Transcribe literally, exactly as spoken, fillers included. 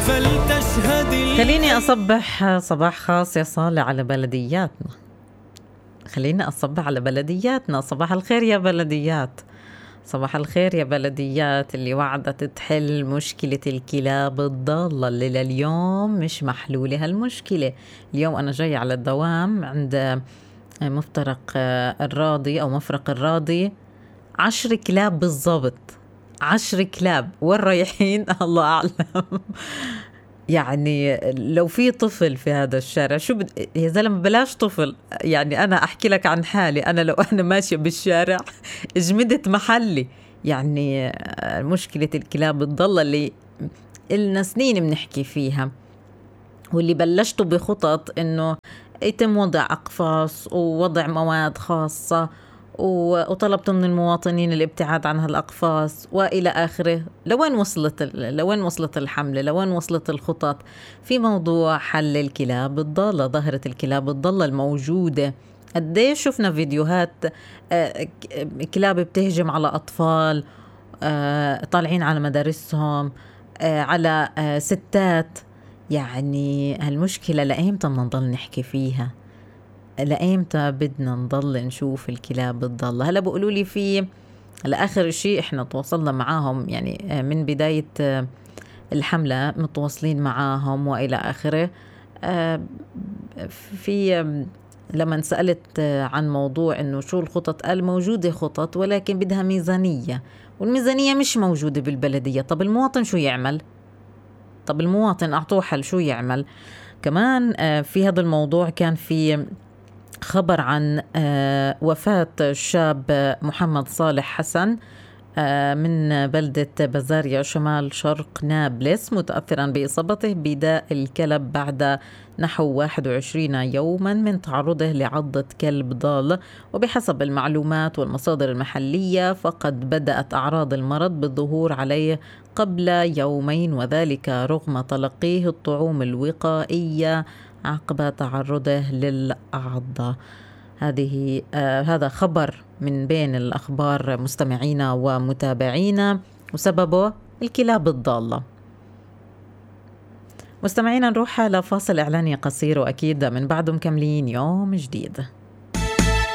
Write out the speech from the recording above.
فلتشهد ال- خليني أصبح صباح خاص يا صالح على بلدياتنا. خليني أصبح على بلدياتنا. صباح الخير يا بلديات. صباح الخير يا بلديات اللي وعدت تحل مشكلة الكلاب الضالة اللي لليوم مش محلولة هالمشكلة. اليوم أنا جاي على الدوام عند مفترق الراضي أو مفرق الراضي، عشر كلاب بالضبط، عشر كلاب. وين رايحين الله أعلم. يعني لو في طفل في هذا الشارع شو بد... يا زلمة بلاش طفل. يعني أنا أحكي لك عن حالي، أنا لو أنا ماشية بالشارع جمدت محلي. يعني مشكلة الكلاب الضالة اللي إلنا سنين بنحكي فيها، واللي بلشتوا بخطط إنه يتم وضع أقفاص ووضع مواد خاصة، وطلبت من المواطنين الابتعاد عن هالأقفاص وإلى آخره. لوين وصلت لوين وصلت الحملة؟ لوين وصلت الخطط في موضوع حل الكلاب الضالة، ظاهرة الكلاب الضالة الموجودة؟ قديش شفنا فيديوهات كلاب بتهجم على أطفال طالعين على مدارسهم، على ستات. يعني هالمشكلة لأيمتى بدنا نضل نحكي فيها؟ لأيمتى بدنا نضل نشوف الكلاب الضالة؟ هلا بقولوا لي في لآخر شيء احنا تواصلنا معاهم، يعني من بداية الحملة متواصلين معاهم وإلى آخره. في لما سألت عن موضوع إنه شو الخطط، قال موجودة خطط ولكن بدها ميزانية، والميزانية مش موجودة بالبلدية. طب المواطن شو يعمل؟ طب المواطن أعطوه حل، شو يعمل؟ كمان في هذا الموضوع كان في خبر عن وفاة الشاب محمد صالح حسن من بلدة بزاريا شمال شرق نابلس، متأثرا بإصابته بداء الكلب بعد نحو واحد وعشرين يوما من تعرضه لعضة كلب ضال. وبحسب المعلومات والمصادر المحلية فقد بدأت أعراض المرض بالظهور عليه قبل يومين، وذلك رغم تلقيه الطعوم الوقائية عقب تعرضه للعضة. هذه آه هذا خبر من بين الأخبار مستمعينا ومتابعينا، وسببه الكلاب الضالة. مستمعينا نروح لفاصل إعلاني قصير، وأكيد من بعده مكملين يوم جديد.